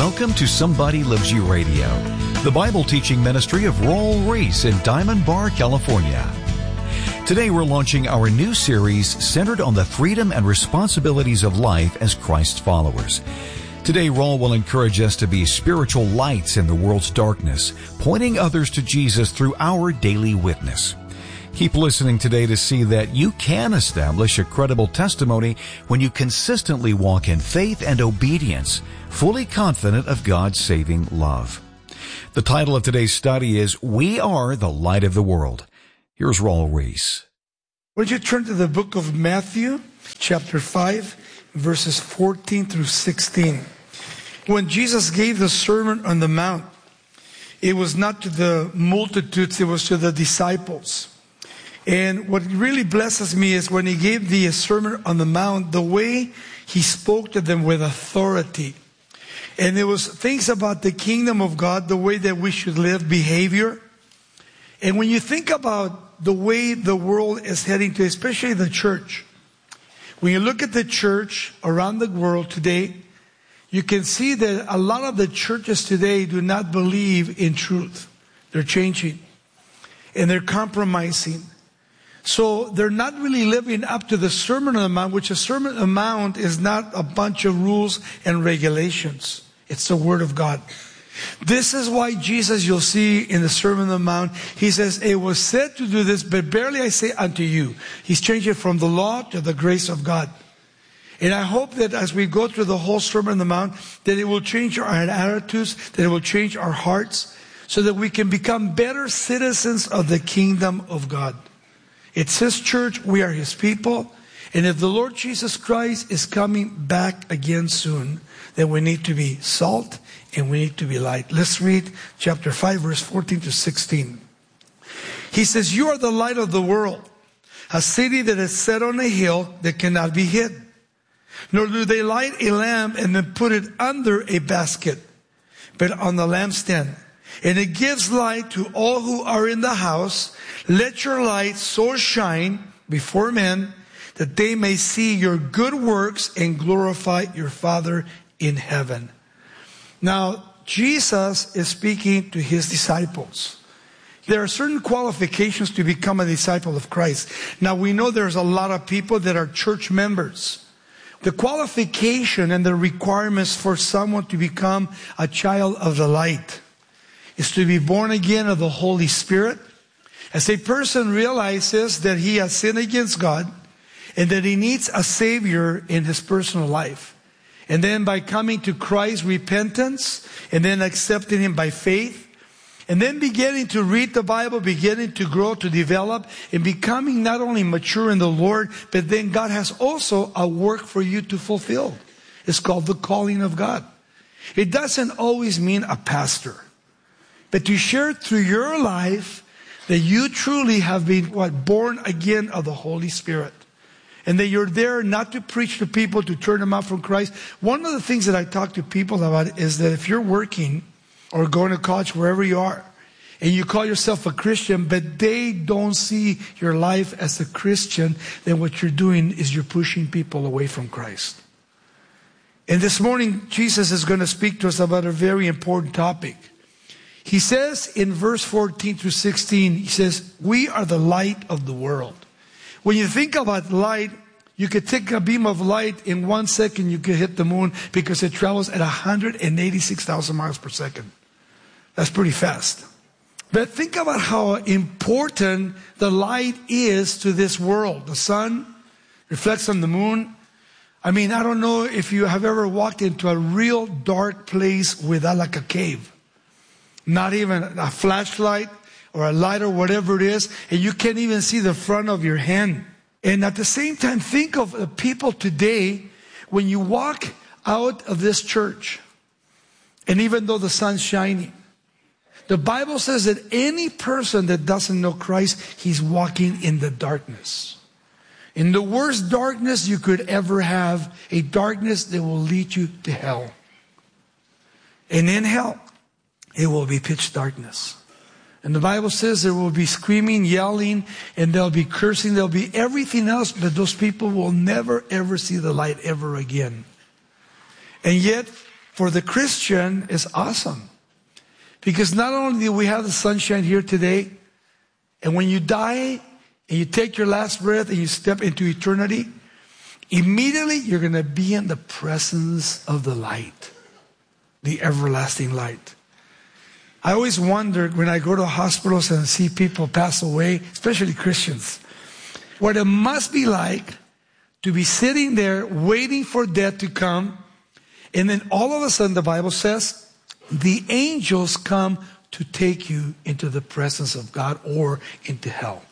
Welcome to Somebody Loves You Radio, the Bible teaching ministry of Raul Ries in Diamond Bar, California. Today we're launching our new series centered on the freedom and responsibilities of life as Christ's followers. Today, Raul will encourage us to be spiritual lights in the world's darkness, pointing others to Jesus through our daily witness. Keep listening today to see that you can establish a credible testimony when you consistently walk in faith and obedience, fully confident of God's saving love. The title of today's study is We Are the Light of the World. Here's Raul Ries. Would you turn to the book of Matthew, chapter 5, verses 14 through 16. When Jesus gave the Sermon on the Mount, it was not to the multitudes, it was to the disciples. And what really blesses me is when he gave the Sermon on the Mount, the way he spoke to them with authority. And there was things about the kingdom of God, the way that we should live, behavior. And when you think about the way the world is heading to, especially the church, when you look at the church around the world today, you can see that a lot of the churches today do not believe in truth. They're changing. And they're compromising. So they're not really living up to the Sermon on the Mount, which a Sermon on the Mount is not a bunch of rules and regulations. It's the Word of God. This is why Jesus, you'll see in the Sermon on the Mount, he says, it was said to do this, but barely I say unto you. He's changed it from the law to the grace of God. And I hope that as we go through the whole Sermon on the Mount, that it will change our attitudes, that it will change our hearts, so that we can become better citizens of the kingdom of God. It's His church, we are His people. And if the Lord Jesus Christ is coming back again soon, then we need to be salt and we need to be light. Let's read chapter 5, verse 14 to 16. He says, you are the light of the world, a city that is set on a hill that cannot be hid. Nor do they light a lamp and then put it under a basket, but on the lampstand. And it gives light to all who are in the house. Let your light so shine before men that they may see your good works and glorify your Father in heaven. Now, Jesus is speaking to His disciples. There are certain qualifications to become a disciple of Christ. Now, we know there's a lot of people that are church members. The qualification and the requirements for someone to become a child of the light is to be born again of the Holy Spirit. As a person realizes that he has sinned against God and that he needs a Savior in his personal life. And then by coming to Christ, repentance, and then accepting Him by faith, and then beginning to read the Bible, beginning to grow, to develop, and becoming not only mature in the Lord, but then God has also a work for you to fulfill. It's called the calling of God. It doesn't always mean a pastor, but to share through your life that you truly have been born again of the Holy Spirit. And that you're there not to preach to people, to turn them out from Christ. One of the things that I talk to people about is that if you're working or going to college, wherever you are, and you call yourself a Christian, but they don't see your life as a Christian, then what you're doing is you're pushing people away from Christ. And this morning, Jesus is going to speak to us about a very important topic. He says in verse 14 through 16, he says, we are the light of the world. When you think about light, you could take a beam of light in 1 second, you could hit the moon because it travels at 186,000 miles per second. That's pretty fast. But think about how important the light is to this world. The sun reflects on the moon. I mean, I don't know if you have ever walked into a real dark place without like a cave. Not even a flashlight or a light or whatever it is, and you can't even see the front of your hand. And at the same time, think of the people today, when you walk out of this church, and even though the sun's shining, the Bible says that any person that doesn't know Christ, he's walking in the darkness. In the worst darkness you could ever have, a darkness that will lead you to hell. And in hell, it will be pitch darkness. And the Bible says there will be screaming, yelling, and there'll be cursing, there'll be everything else, but those people will never ever see the light ever again. And yet, for the Christian is awesome. Because not only do we have the sunshine here today, and when you die and you take your last breath and you step into eternity, immediately you're going to be in the presence of the light, the everlasting light. I always wonder when I go to hospitals and see people pass away, especially Christians, what it must be like to be sitting there waiting for death to come, and then all of a sudden the Bible says the angels come to take you into the presence of God or into hell.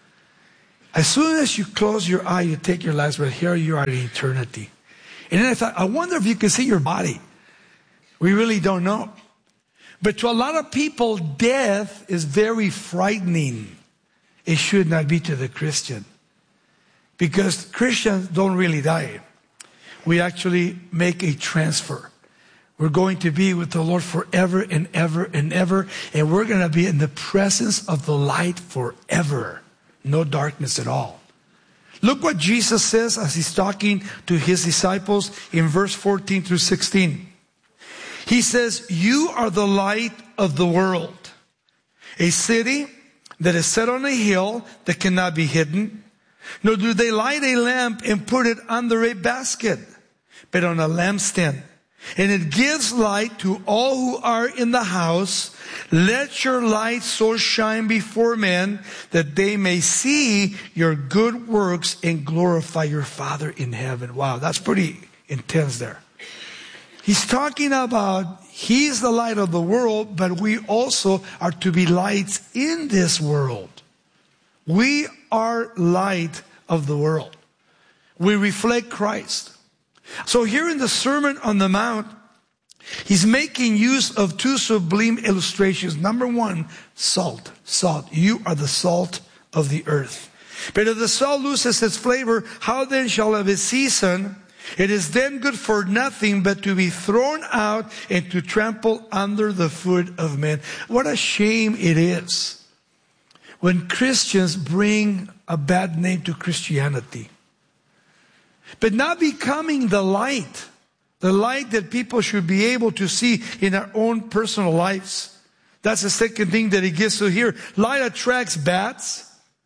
As soon as you close your eye, you take your last breath, here you are in eternity. And then I thought, I wonder if you can see your body. We really don't know. But to a lot of people, death is very frightening. It should not be to the Christian. Because Christians don't really die. We actually make a transfer. We're going to be with the Lord forever and ever and ever. And we're going to be in the presence of the light forever. No darkness at all. Look what Jesus says as he's talking to his disciples in verse 14 through 16. He says, you are the light of the world. A city that is set on a hill that cannot be hidden. Nor do they light a lamp and put it under a basket, but on a lampstand. And it gives light to all who are in the house. Let your light so shine before men that they may see your good works and glorify your Father in heaven. Wow, that's pretty intense there. He's talking about he's the light of the world, but we also are to be lights in this world. We are light of the world. We reflect Christ. So here in the Sermon on the Mount, he's making use of two sublime illustrations. Number one, salt. Salt. You are the salt of the earth. But if the salt loses its flavor, how then shall it be seasoned? It is then good for nothing but to be thrown out and to trample under the foot of men. What a shame it is when Christians bring a bad name to Christianity. But not becoming the light that people should be able to see in our own personal lives. That's the second thing that he gives to here. Light attracts bats,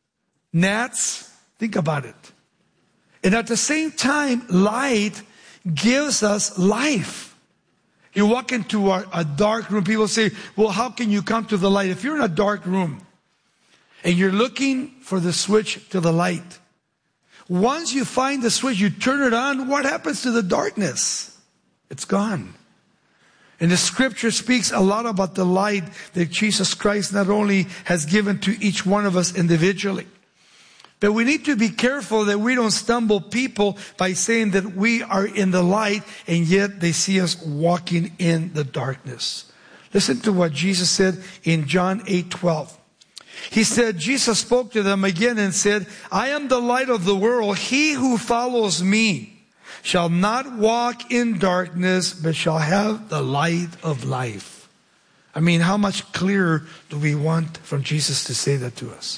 gnats. Think about it. And at the same time, light gives us life. You walk into a dark room, people say, well, how can you come to the light? If you're in a dark room and you're looking for the switch to the light, once you find the switch, you turn it on, what happens to the darkness? It's gone. And the scripture speaks a lot about the light that Jesus Christ not only has given to each one of us individually, but we need to be careful that we don't stumble people by saying that we are in the light and yet they see us walking in the darkness. Listen to what Jesus said in John 8:12. He said, Jesus spoke to them again and said, I am the light of the world. He who follows me shall not walk in darkness, but shall have the light of life. I mean, how much clearer do we want from Jesus to say that to us?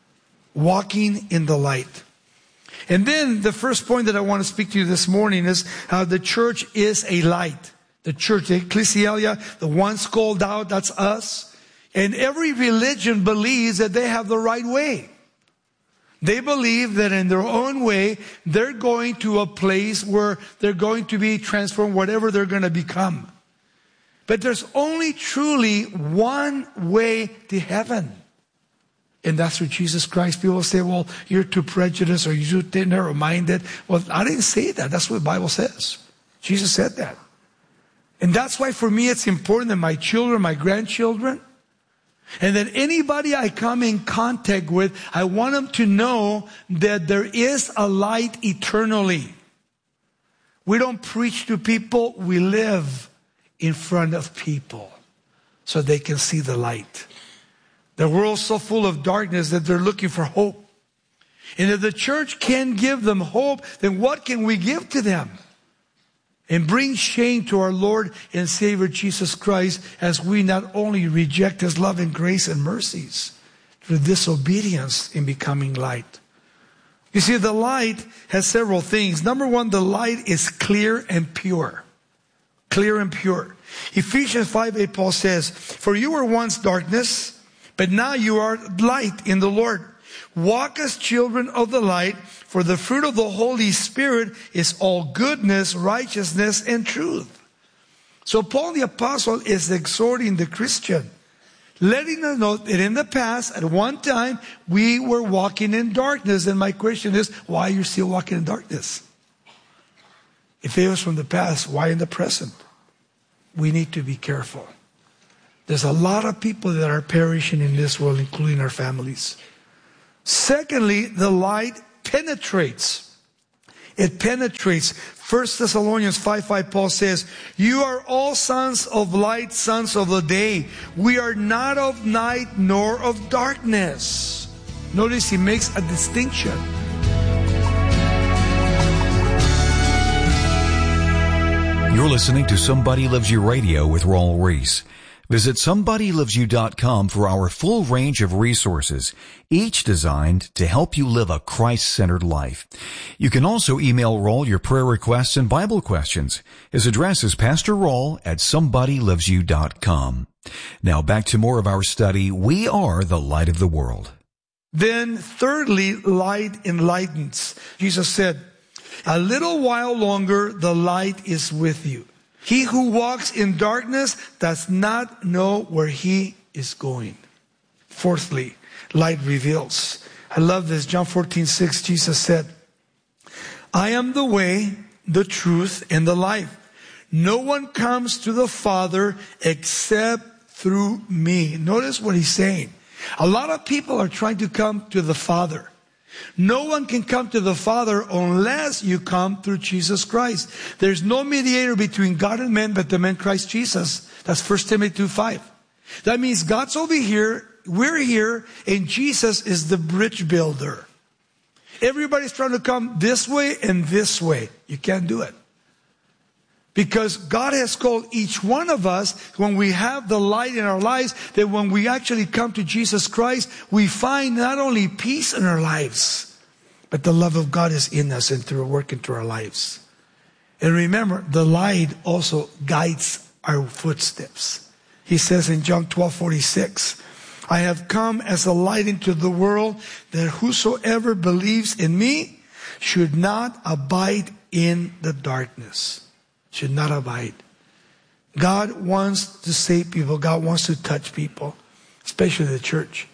Walking in the light. And then the first point that I want to speak to you this morning is how the church is a light. The church, the ecclesia, the ones called out, that's us. And every religion believes that they have the right way. They believe that in their own way, they're going to a place where they're going to be transformed, whatever they're going to become. But there's only truly one way to heaven. And that's through Jesus Christ. People say, well, you're too prejudiced or you're too narrow-minded. Well, I didn't say that. That's what the Bible says. Jesus said that. And that's why for me it's important that my children, my grandchildren, and that anybody I come in contact with, I want them to know that there is a light eternally. We don't preach to people, we live in front of people so they can see the light. The world's so full of darkness that they're looking for hope. And if the church can give them hope, then what can we give to them? And bring shame to our Lord and Savior Jesus Christ as we not only reject His love and grace and mercies through disobedience in becoming light. You see, the light has several things. Number one, the light is clear and pure. clear and pure. Ephesians 5:8, Paul says, "For you were once darkness, but now you are light in the Lord. Walk as children of the light, for the fruit of the Holy Spirit is all goodness, righteousness, and truth." So Paul the Apostle is exhorting the Christian, letting us know that in the past, at one time, we were walking in darkness. And my question is, why are you still walking in darkness? If it was from the past, why in the present? We need to be careful. There's a lot of people that are perishing in this world, including our families. Secondly, the light penetrates. It penetrates. 1 Thessalonians 5:5, Paul says, "You are all sons of light, sons of the day. We are not of night nor of darkness." Notice he makes a distinction. You're listening to Somebody Loves You Radio with Raul Ries. Visit SomebodyLovesYou.com for our full range of resources, each designed to help you live a Christ-centered life. You can also email Raul your prayer requests and Bible questions. His address is Pastor Raul at SomebodyLovesYou.com. Now back to more of our study. We are the light of the world. Then thirdly, light enlightens. Jesus said, "A little while longer the light is with you. He who walks in darkness does not know where he is going." Fourthly, light reveals. I love this. John 14:6, Jesus said, "I am the way, the truth, and the life. No one comes to the Father except through me." Notice what he's saying. A lot of people are trying to come to the Father. No one can come to the Father unless you come through Jesus Christ. There's no mediator between God and man but the man Christ Jesus. That's 1 Timothy 2:5. That means God's over here, we're here, and Jesus is the bridge builder. Everybody's trying to come this way and this way. You can't do it. Because God has called each one of us, when we have the light in our lives, that when we actually come to Jesus Christ, we find not only peace in our lives, but the love of God is in us and through working through our lives. And remember, the light also guides our footsteps. He says in John 12:46, "I have come as a light into the world, that whosoever believes in me should not abide in the darkness." Should not abide. God wants to save people. God wants to touch people, especially the church.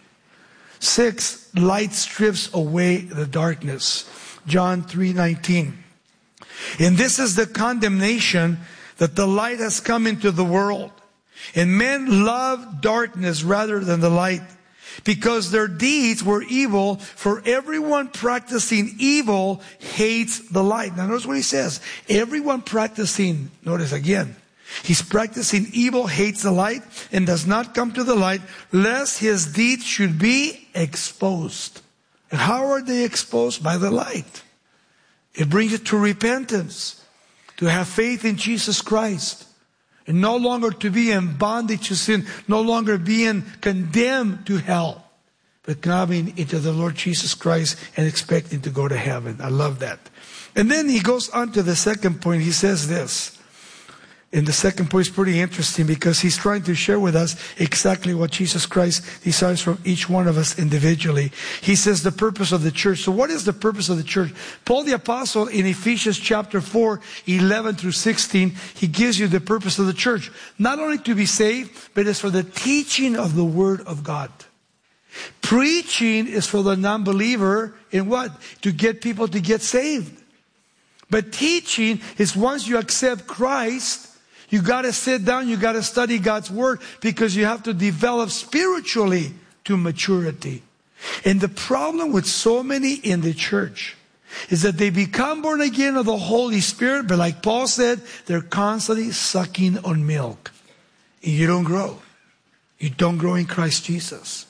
6, light strips away the darkness. John 3:19. "And this is the condemnation, that the light has come into the world. And men love darkness rather than the light, because their deeds were evil. For everyone practicing evil hates the light." Now notice what he says. Everyone practicing, notice again, he's practicing evil, hates the light, and does not come to the light, lest his deeds should be exposed. And how are they exposed? By the light. It brings you to repentance, to have faith in Jesus Christ, and no longer to be in bondage to sin, no longer being condemned to hell, but coming into the Lord Jesus Christ and expecting to go to heaven. I love that. And then he goes on to the second point. He says this. And the second point is pretty interesting, because he's trying to share with us exactly what Jesus Christ desires from each one of us individually. He says the purpose of the church. So what is the purpose of the church? Paul the Apostle in Ephesians chapter 4:11-16, he gives you the purpose of the church. Not only to be saved, but it's for the teaching of the Word of God. Preaching is for the non-believer in what? To get people to get saved. But teaching is once you accept Christ, you got to sit down, you got to study God's Word, because you have to develop spiritually to maturity. And the problem with so many in the church is that they become born again of the Holy Spirit, but like Paul said, they're constantly sucking on milk. And you don't grow. You don't grow in Christ Jesus.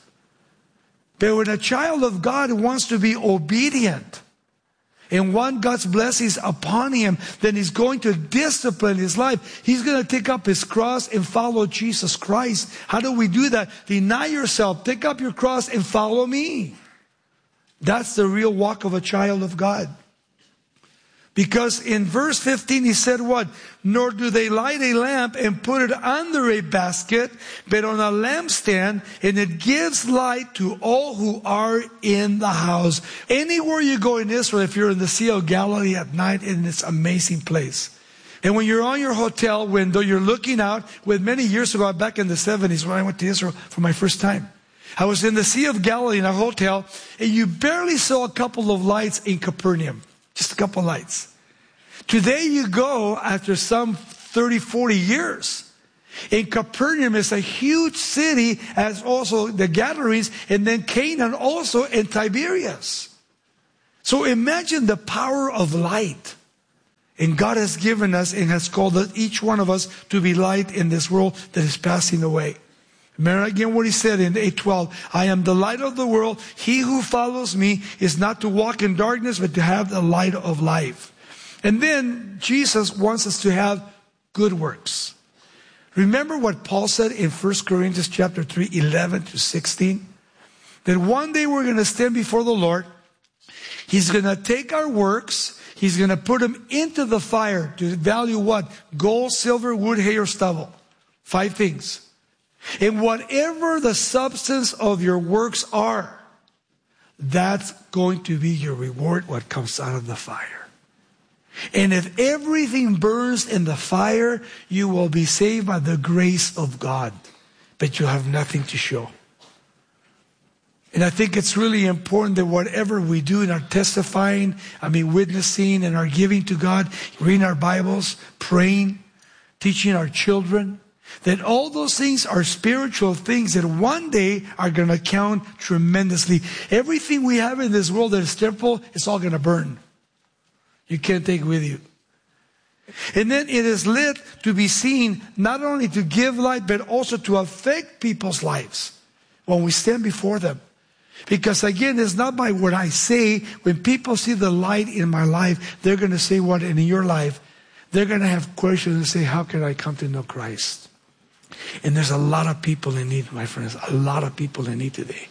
But when a child of God wants to be obedient and want God's blessings upon him, then he's going to discipline his life. He's going to take up his cross and follow Jesus Christ. How do we do that? Deny yourself, take up your cross and follow me. That's the real walk of a child of God. Because in verse 15 he said what? Nor do they light a lamp and put it under a basket, but on a lampstand, and it gives light to all who are in the house. Anywhere you go in Israel, if you're in the Sea of Galilee at night, in this amazing place. And when you're on your hotel window, you're looking out. With many years ago, back in the 70s when I went to Israel for my first time, I was in the Sea of Galilee in a hotel, and you barely saw a couple of lights in Capernaum. Just a couple lights. Today you go after some 30, 40 years. In Capernaum is a huge city, as also the Gadarenes, and then Canaan also, and Tiberias. So imagine the power of light. And God has given us and has called us, each one of us, to be light in this world that is passing away. Remember again what he said in 8:12. I am the light of the world. He who follows me is not to walk in darkness, but to have the light of life. And then Jesus wants us to have good works. Remember what Paul said in 1 Corinthians chapter 3, 11 to 16? That one day we're going to stand before the Lord. He's going to take our works. He's going to put them into the fire to value what? Gold, silver, wood, hay, or stubble. 5 things. And whatever the substance of your works are, that's going to be your reward, what comes out of the fire. And if everything burns in the fire, you will be saved by the grace of God. But you have nothing to show. And I think it's really important that whatever we do in our testifying, witnessing and our giving to God, reading our Bibles, praying, teaching our children, that all those things are spiritual things that one day are going to count tremendously. Everything we have in this world that is temporal, it's all going to burn. You can't take it with you. And then it is lit to be seen, not only to give light, but also to affect people's lives when we stand before them. Because again, it's not by what I say. When people see the light in my life, they're going to say what in your life? They're going to have questions and say, how can I come to know Christ? And there's a lot of people in need, my friends. A lot of people in need today.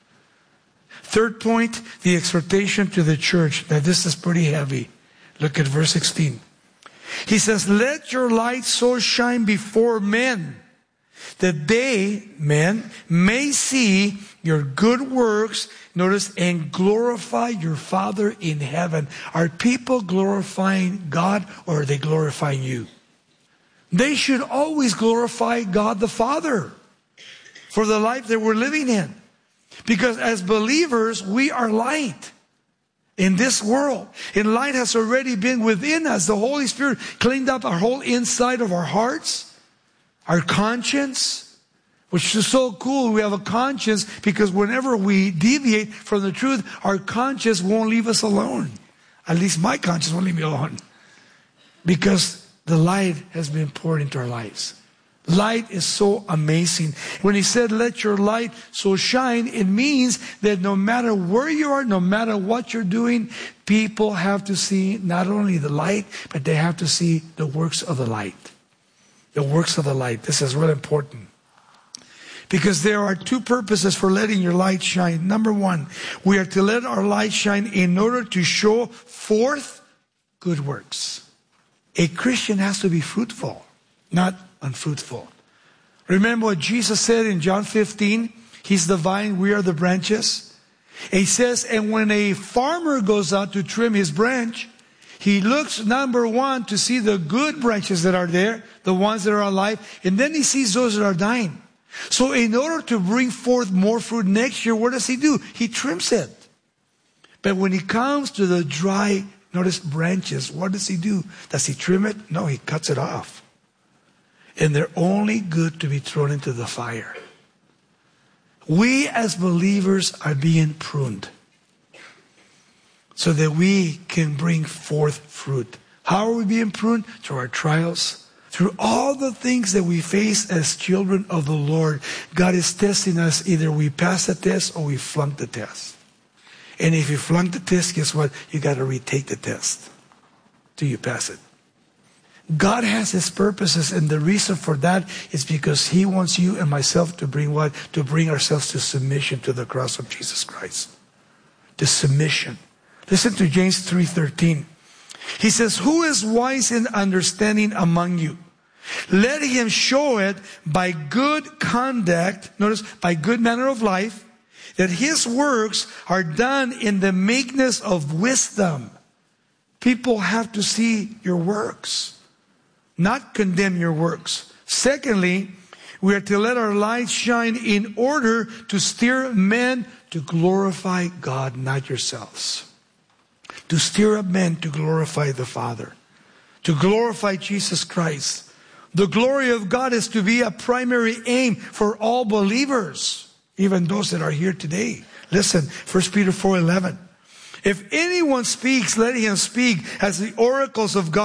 Third point, the exhortation to the church. Now this is pretty heavy. Look at verse 16. He says, let your light so shine before men, that they, men, may see your good works, notice, and glorify your Father in heaven. Are people glorifying God, or are they glorifying you? They should always glorify God the Father for the life that we're living in. Because as believers, we are light in this world. And light has already been within us. The Holy Spirit cleaned up our whole inside of our hearts, our conscience, which is so cool. We have a conscience because whenever we deviate from the truth, our conscience won't leave us alone. At least my conscience won't leave me alone. Because the light has been poured into our lives. Light is so amazing. When he said, let your light so shine, it means that no matter where you are, no matter what you're doing, people have to see not only the light, but they have to see the works of the light. The works of the light. This is really important. Because there are 2 purposes for letting your light shine. Number 1, we are to let our light shine in order to show forth good works. A Christian has to be fruitful, not unfruitful. Remember what Jesus said in John 15? He's the vine, we are the branches. And he says, and when a farmer goes out to trim his branch, he looks, number 1, to see the good branches that are there, the ones that are alive, and then he sees those that are dying. So in order to bring forth more fruit next year, what does he do? He trims it. But when he comes to the dry, notice, branches, what does he do? Does he trim it? No, he cuts it off. And they're only good to be thrown into the fire. We as believers are being pruned so that we can bring forth fruit. How are we being pruned? Through our trials, through all the things that we face as children of the Lord. God is testing us. Either we pass the test or we flunk the test. And if you flunk the test, guess what? You got to retake the test till you pass it. God has His purposes, and the reason for that is because He wants you and myself to bring what? To bring ourselves to submission to the cross of Jesus Christ. To submission. Listen to James 3:13. He says, who is wise in understanding among you? Let him show it by good conduct, notice, by good manner of life, that his works are done in the meekness of wisdom. People have to see your works, not condemn your works. Secondly, we are to let our light shine in order to steer men to glorify God, not yourselves. To steer up men to glorify the Father, to glorify Jesus Christ. The glory of God is to be a primary aim for all believers, even those that are here today. Listen, 1 Peter 4:11. If anyone speaks, let him speak as the oracles of God.